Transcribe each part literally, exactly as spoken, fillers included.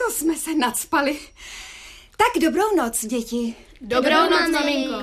To jsme se nacpali. Tak dobrou noc, děti. Dobrou, dobrou noc, maminko.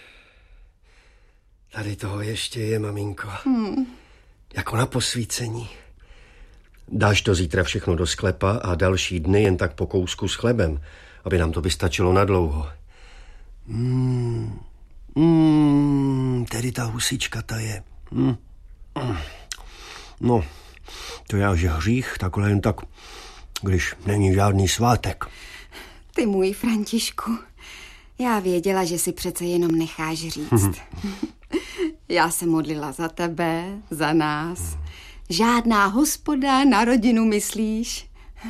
Tady toho ještě je, maminko. Hmm. Jako na posvícení. Dáš to zítra všechno do sklepa a další dny jen tak po kousku s chlebem, aby nám to vystačilo nadlouho. Mm. Mm, tedy ta husička, ta je. Mm. No, to já, že hřích, takhle jen tak, když není žádný svátek. Ty můj Františku, já věděla, že si přece jenom necháš říct. Já se modlila za tebe, za nás. Žádná hospoda na rodinu, myslíš?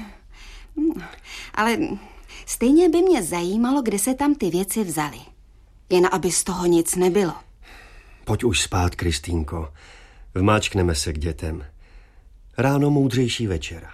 Ale stejně by mě zajímalo, kde se tam ty věci vzaly. Jen aby z toho nic nebylo. Pojď už spát, Kristýnko. Vmáčkneme se k dětem. Ráno moudřejší večera.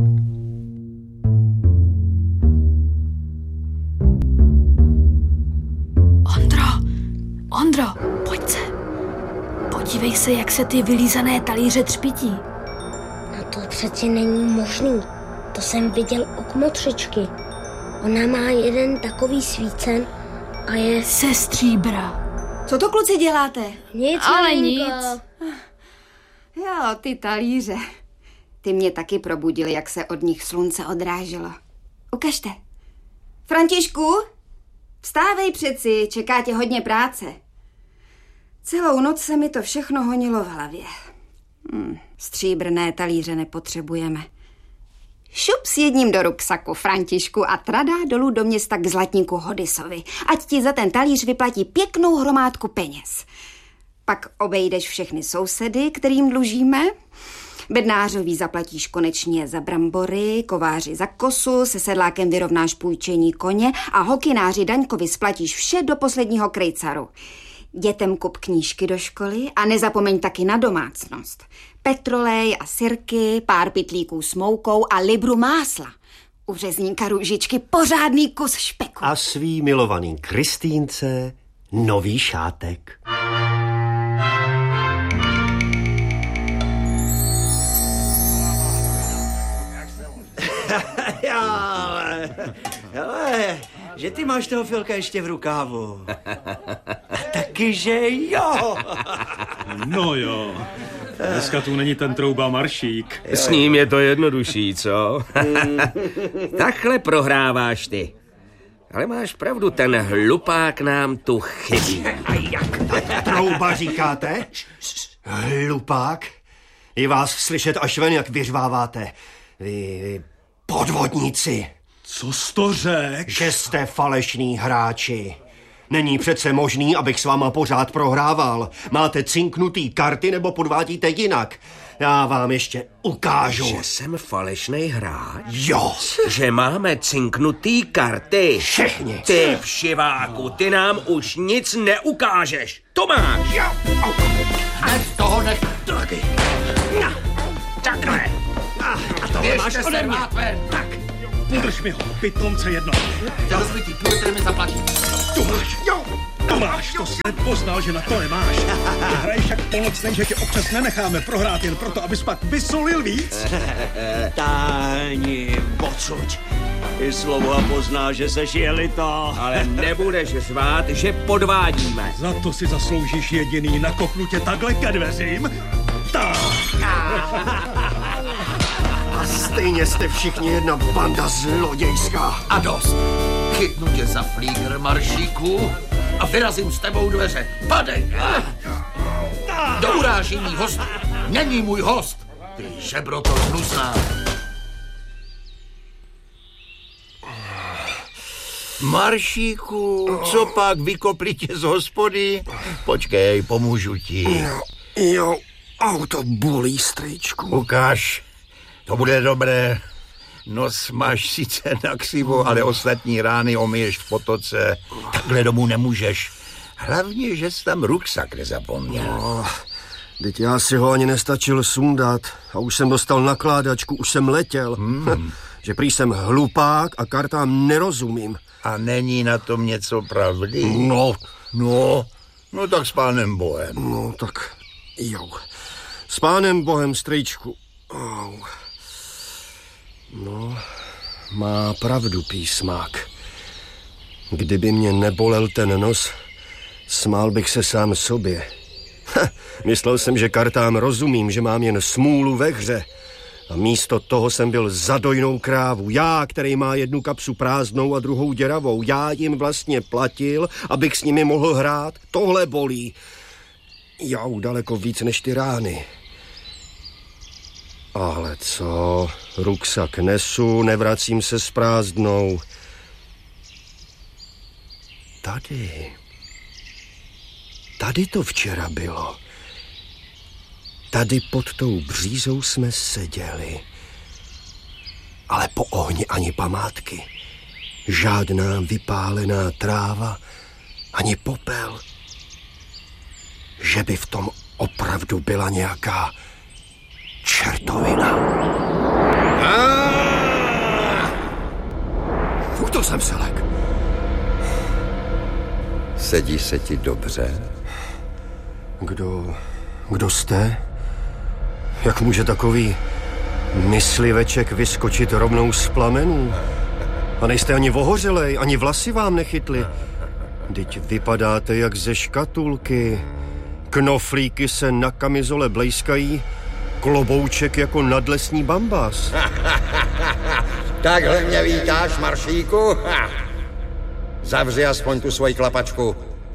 Ondro, Ondro, pojď se. Podívej se, jak se ty vylízané talíře třpití. No to přeci není možný. To jsem viděl u kmotřičky. Ona má jeden takový svícen a je se stříbra. Co to, kluci, děláte? Nic, ale maminko. nic. Jo, ty talíře. Ty mě taky probudily, jak se od nich slunce odráželo. Ukažte. Františku, vstávej přeci, čeká tě hodně práce. Celou noc se mi to všechno honilo v hlavě. Hm, stříbrné talíře nepotřebujeme. Šup s jedním do ruksaku, Františku, a tradá dolů do města k zlatníku Hodisovi. Ať ti za ten talíř vyplatí pěknou hromádku peněz. Pak obejdeš všechny sousedy, kterým dlužíme. Bednářovi zaplatíš konečně za brambory, kováři za kosu, se sedlákem vyrovnáš půjčení koně a hokynáři Daňkovi splatíš vše do posledního krejcaru. Dětem kup knížky do školy a nezapomeň taky na domácnost. Petrolej a sirky, pár pytlíků s moukou a libru másla. U řezníka růžičky pořádný kus špeku. A svý milovaný Kristýnce nový šátek. Ale, ale, že ty máš toho Filka ještě v rukávu. A taky, že jo. No jo. Dneska tu není ten trouba Maršík. S ním je to jednodušší, co? Takhle prohráváš ty. Ale máš pravdu, ten hlupák nám tu chybí. Trouba říkáte? Hlupák? Je vás slyšet až ven, jak vyřváváte. Vy, vy podvodníci. Co jsi to řek? Že jste falešní hráči. Není přece možný, abych s váma pořád prohrával. Máte cinknutý karty nebo podvádíte jinak. Já vám ještě ukážu. Že jsem falešnej hráč? Jo. Že máme cinknutý karty? Všichni. Ty všiváku, ty nám už nic neukážeš. To máš. Jo. Nech toho, nech Taky. No, takhle. A tohle máš ode mě. Tak. Udrž mi ho, pitomce jedno. Za rozbitý půl mi zaplatí. Tu máš. Jo. To máš, to jsi nepoznal, že na to nemáš. Ty hraješ jak polocnej, že tě občas nenecháme prohrát jen proto, abys pak vysolil víc. Táni, odsuď. I slovo a pozná, že seš jelito. Ale nebudeš řvát, že podvádíme. Za to si zasloužíš jediný, nakopnu tě takhle ke dveřím. Tak. A stejně jste všichni jedna banda zlodějská. A dost. Chytnu tě za flígr, Maršíku, a vyrazím s tebou dveře. Padej! Do urážení hostu. Není můj host. Ty žebroto hnusná. Maršíku, co pak, vykopli tě z hospody? Počkej, pomůžu ti. Jo, jo, auto bolí, strejčku. Ukáž, to bude dobré. Nos máš sice na křivo, ale ostatní rány omiješ v potoce. Takhle domů nemůžeš. Hlavně, že jsi tam ruksak nezapomněl. No, teď já si ho ani nestačil sundat a už jsem dostal nakládačku, už jsem letěl. Hmm. Že prý jsem hlupák a kartám nerozumím. A není na tom něco pravdy? No. No, no tak s pánem Bohem. No tak jo. S pánem Bohem, strejčku. Oh. No, Má pravdu písmák. Kdyby mě nebolel ten nos, smál bych se sám sobě. Ha, myslel jsem, že kartám rozumím, že mám jen smůlu ve hře. A místo toho jsem byl za dojnou krávu. Já, který má jednu kapsu prázdnou a druhou děravou. Já jim vlastně platil, abych s nimi mohl hrát. Tohle bolí. Jau, daleko víc než ty rány. Ale co? Ruksak nesu, nevracím se s prázdnou. Tady. Tady to včera bylo. Tady pod tou břízou jsme seděli. Ale po ohni ani památky. Žádná vypálená tráva, ani popel. Že by v tom opravdu byla nějaká čertovina. Fuh, to jsem se lek. Sedí se ti dobře? Kdo, kdo jste? Jak může takový mysliveček vyskočit rovnou z plamenů? A nejste ani ohořelej, ani vlasy vám nechytly. Vždyť vypadáte jak ze škatulky. Knoflíky se na kamizole blejskají, klobouček jako nadlesní bambas. Takhle mě vítáš, Maršíku? Zavři aspoň tu svoji klapačku.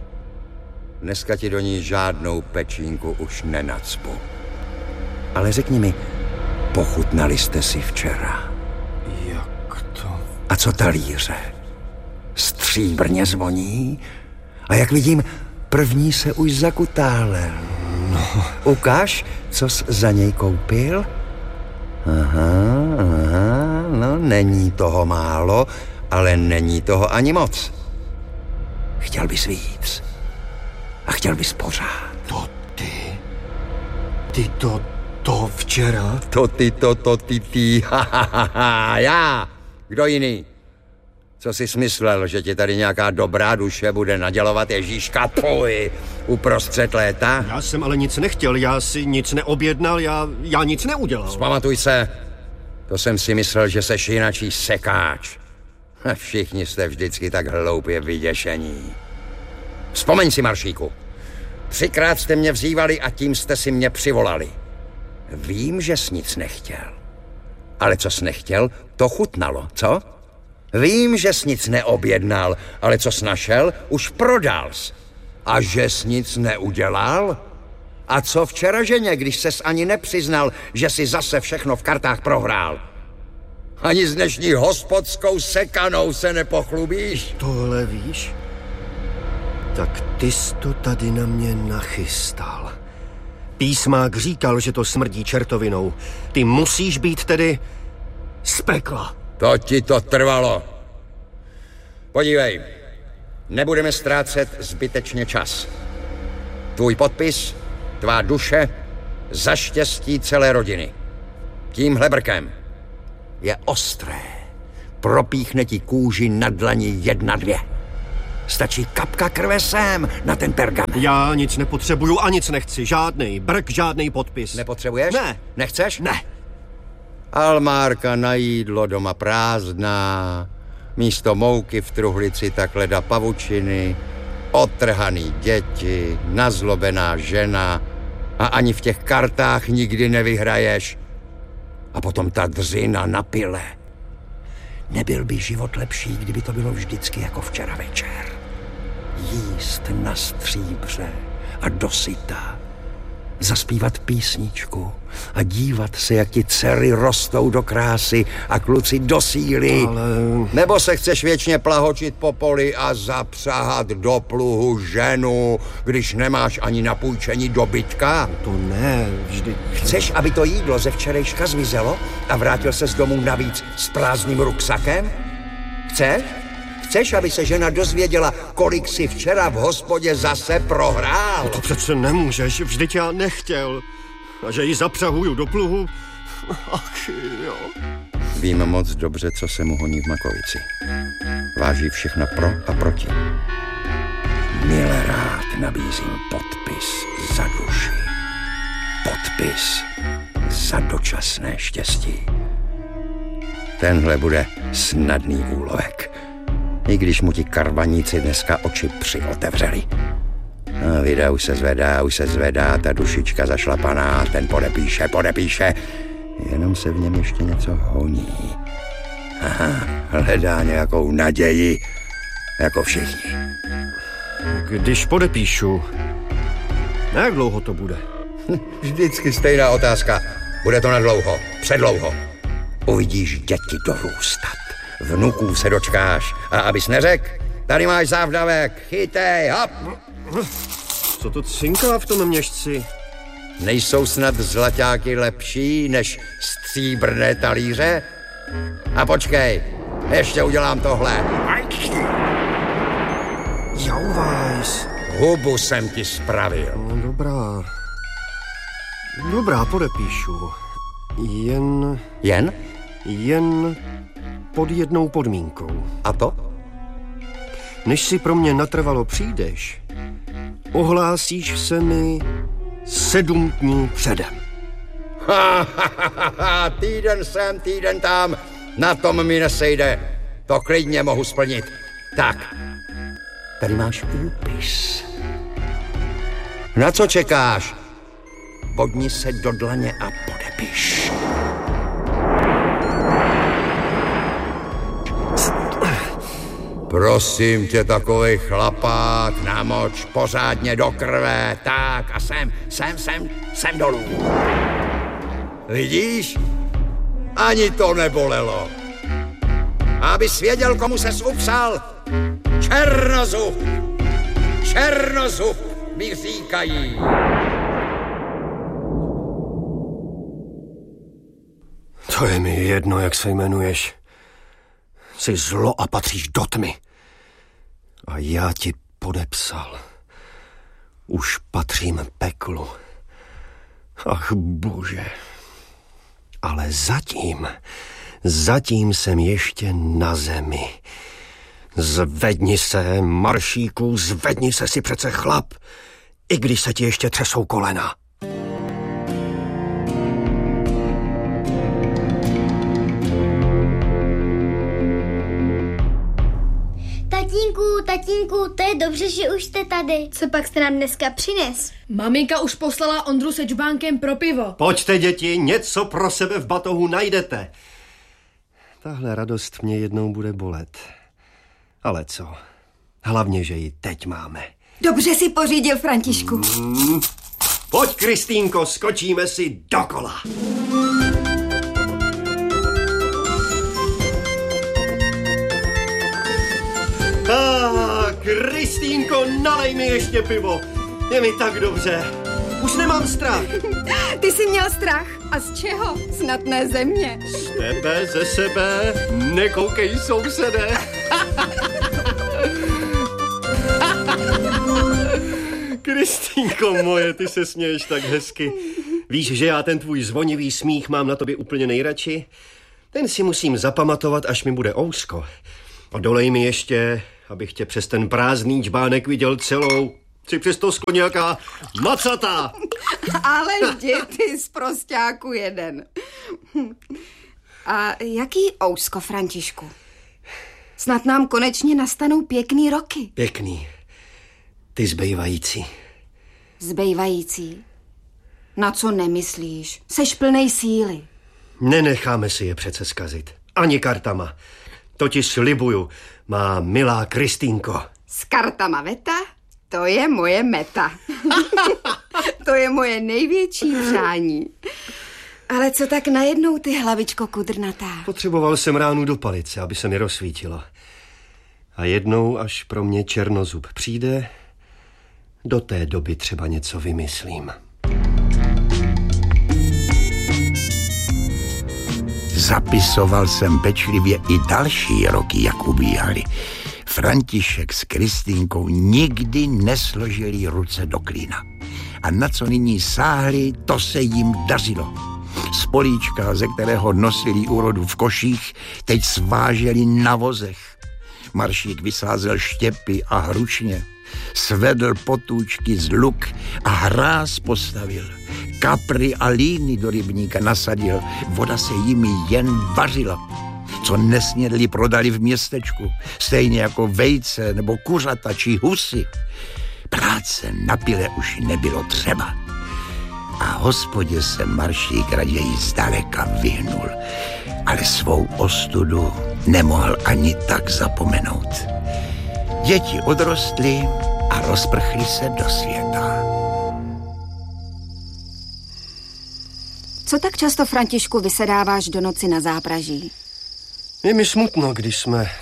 Dneska ti do ní žádnou pečínku už nenacpu. Ale řekni mi, pochutnali jste si včera? Jak to? A co talíře? Stříbrně zvoní? A jak vidím, první se už zakutálel. No. Ukáž, co jsi za něj koupil? Aha, aha, no není toho málo, ale není toho ani moc. Chtěl bys víc. A chtěl bys pořád. To ty? Ty to, to včera? To ty, to, to ty, ty, ha, ha, ha, ha, já. Kdo jiný? Co jsi smyslel, že ti tady nějaká dobrá duše bude nadělovat Ježíška tvoj uprostřed léta? Já jsem ale nic nechtěl, já si nic neobjednal, já, já nic neudělal. Vzpamatuj se, to jsem si myslel, že seš jinačí sekáč. Všichni jste vždycky tak hloupě vyděšení. Vzpomeň si, Maršíku. Třikrát jste mě vzývali a tím jste si mě přivolali. Vím, že jsi nic nechtěl. Ale co jsi nechtěl, to chutnalo, co? Vím, že jsi nic neobjednal, ale co jsi našel, už prodal jsi. A že jsi nic neudělal? A co včera ženě, když ses ani nepřiznal, že si zase všechno v kartách prohrál? Ani s dnešní hospodskou sekanou se nepochlubíš? Tohle víš? Tak ty jsi to tady na mě nachystal. Písmák říkal, že to smrdí čertovinou. Ty musíš být tedy z pekla. To ti to trvalo. Podívej, nebudeme ztrácet zbytečně čas. Tvůj podpis, tvá duše, za štěstí celé rodiny. Tímhle brkem. Je ostré. Propíchne ti kůži na dlani jedna, dvě. Stačí kapka krve sem na ten pergament. Já nic nepotřebuju a nic nechci. Žádnej brk, žádnej podpis. Nepotřebuješ? Ne. Nechceš? Ne. Almárka na jídlo doma prázdná, místo mouky v truhlici takhle da pavučiny, otrhaný děti, nazlobená žena a ani v těch kartách nikdy nevyhraješ. A potom ta dřina na pile. Nebyl by život lepší, kdyby to bylo vždycky jako včera večer. Jíst na stříbře a dosyta. Zaspívat písničku a dívat se, jak ti dcery rostou do krásy a kluci do síly. Ale... Nebo se chceš věčně plahočit po poli a zapřáhat do pluhu ženu, když nemáš ani na půjčení dobytka? To ne, vždy... Chceš, aby to jídlo ze včerejška zmizelo a vrátil se z domu navíc s prázdným ruksakem? Chceš? Chceš, aby se žena dozvěděla, kolik si včera v hospodě zase prohrál? No to přece nemůžeš, vždyť já nechtěl. A že ji zapřahuju do pluhu? Ach jo. Vím moc dobře, co se mu honí v Makovici. Váží všechno pro a proti. Mile rád nabízím podpis za duši. Podpis za dočasné štěstí. Tenhle bude snadný úlovek. I když mu ti karvaníci dneska oči přiotevřeli. A vida už se zvedá, už se zvedá, ta dušička zašlapaná, ten podepíše, podepíše. Jenom se v něm ještě něco honí. Aha, hledá nějakou naději, jako všichni. Když podepíšu, jak dlouho to bude? Vždycky stejná otázka. Bude to na dlouho, předlouho. Uvidíš děti dorůstat. Vnuků se dočkáš. A abys neřekl, tady máš závdavek, chytej, hop. Co to cinká v tom měšci? Nejsou snad zlaťáky lepší než stříbrné talíře? A počkej, ještě udělám tohle. Jauvajs. Hubu jsem ti spravil. No, dobrá. Dobrá, podepíšu. Jen... Jen? Jen pod jednou podmínkou. A to? Než si pro mě natrvalo přijdeš, ohlásíš se mi sedm dní předem. Ha, ha, ha, ha, týden sem, týden tam, na tom mi nesejde. To klidně mohu splnit. Tak, tady máš úpis. Na co čekáš? Bodni se do dlaně a podepiš. Prosím tě, takovej chlapák, namoč pořádně do krve, tak a sem, sem, sem, sem dolů. Vidíš? Ani to nebolelo. Abys věděl, komu ses upsal. Černozub. Černozub mi říkají. To je mi jedno, jak se jmenuješ. Jsi zlo a patříš do tmy. A já ti podepsal. Už patřím peklu. Ach, bože. Ale zatím, zatím jsem ještě na zemi. Zvedni se, Maršíku, zvedni se, si přece chlap, i když se ti ještě třesou kolena. Tatínku, tatínku, to je dobře, že už jste tady. Co pak jste nám dneska přines? Maminka už poslala Ondru se čbánkem pro pivo. Pojďte, děti, něco pro sebe v batohu najdete. Tahle radost mě jednou bude bolet. Ale co? Hlavně, že ji teď máme. Dobře si pořídil, Františku. Hmm. Pojď, Kristýnko, skočíme si dokola. Ah, Kristýnko, nalej mi ještě pivo. Je mi tak dobře. Už nemám strach. Ty jsi měl strach. A z čeho? Snad ne ze mě. Z tebe, ze sebe. Nekoukej, sousede. Kristýnko moje, ty se směješ tak hezky. Víš, že já ten tvůj zvonivý smích mám na tobě úplně nejradši? Ten si musím zapamatovat, až mi bude ousko. A dolej mi ještě, abych tě přes ten prázdný džbánek viděl celou. Jsi přes to sklo nějaká macata. Ale vždy ty z prostáku jeden. A jaký ousko, Františku? Snad nám konečně nastanou pěkný roky. Pěkný. Ty zbývající. Zbývající? Na co nemyslíš? Seš plnej síly. Nenecháme si je přece zkazit. Ani kartama. To ti slibuju, má milá Kristýnko. S kartama veta? To je moje meta. To je moje největší přání. Ale co tak najednou, ty hlavičko kudrnatá? Potřeboval jsem ránu do palice, aby se mi rozsvítilo. A jednou, až pro mě černozub přijde, do té doby třeba něco vymyslím. Zapisoval jsem pečlivě i další roky, jak ubíhaly. František s Kristýnkou nikdy nesložili ruce do klína. A na co nyní sáhli, to se jim dařilo. Z políčka, ze kterého nosili úrodu v koších, teď sváželi na vozech. Maršík vysázel štěpy a hrušně, svedl potůčky z luk a hráz postavil. Kapry a líny do rybníka nasadil, voda se jimi jen vařila. co nesnědli, prodali v městečku. Stejně jako vejce nebo kuřata či husy. Práce na pile už nebylo třeba. A hospodě se Maršík raději zdaleka vyhnul. Ale svou ostudu nemohl ani tak zapomenout. Děti odrostly a rozprchly se do světa. Co tak často, Františku, vysedáváš do noci na zápraží? Je mi smutno, když jsme